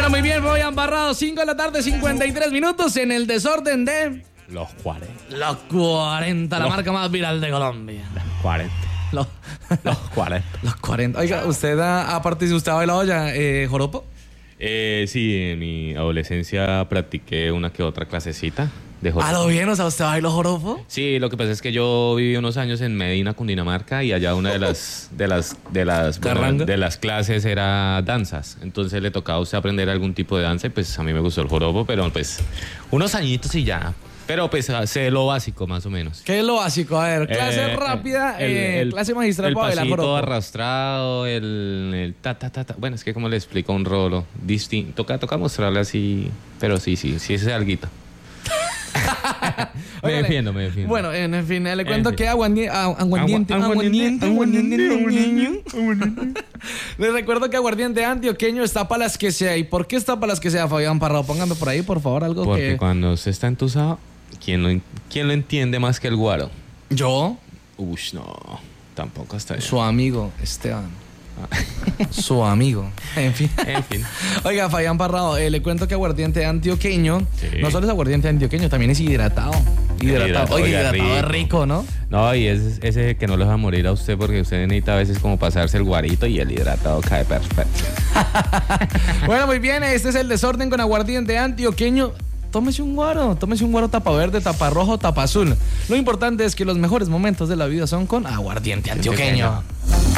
Bueno, muy bien, Fabián Parrado, 5 de la tarde, 53 minutos en el desorden de... Los 40. Los 40, la marca más viral de Colombia. Los 40. Los 40. Los 40. Oiga, ¿usted aparte si usted ha bailado ya joropo? Sí, en mi adolescencia practiqué una que otra clasecita de joropo. ¿A lo bien? O sea, ¿usted bailó joropo? Sí, lo que pasa es que yo viví unos años en Medina, Cundinamarca, y allá una de las clases era danzas. Entonces le tocaba a usted aprender algún tipo de danza y pues a mí me gustó el joropo, pero pues unos añitos y ya. Pero pues sé lo básico más o menos. ¿Qué es lo básico? A ver, clase rápida, clase magistral para bailar joropo. El pasito arrastrado, el ta. Bueno, es que como le explico un rolo distinto. Toca mostrarle así, pero sí, ese es alguito. Me defiendo. Bueno, en fin, le cuento que aguardiente. Les recuerdo que aguardiente antioqueño está para las que sea. ¿Y por qué está para las que sea, Fabián Parrado? Póngame por ahí, por favor, algo. Porque cuando se está entusado, ¿quién lo entiende más que el guaro? ¿Yo? Ush, no, tampoco hasta allá. Su amigo, Esteban. Su amigo. En fin. Oiga, Fabián Parrado, le cuento que aguardiente antioqueño, no solo es aguardiente antioqueño, también es hidratado. Oiga, hidratado es rico, ¿no? No, y ese que no lo deja morir a usted porque usted necesita a veces como pasarse el guarito y el hidratado cae perfecto. Bueno, muy bien, este es el desorden con aguardiente antioqueño. Tómese un guaro tapa verde, tapa rojo, tapa azul. Lo importante es que los mejores momentos de la vida son con aguardiente antioqueño.